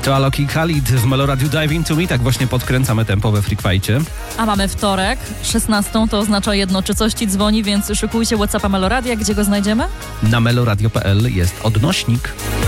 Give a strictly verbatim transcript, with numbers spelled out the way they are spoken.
To Alok i Khalid w Meloradiu Dive Into Me. Tak właśnie podkręcamy tempo we Freak Fightie. A mamy wtorek, szesnastą, to oznacza jedno, czy coś ci dzwoni, więc szykujcie WhatsAppa Meloradia. Gdzie go znajdziemy? Na meloradio kropka p l jest odnośnik.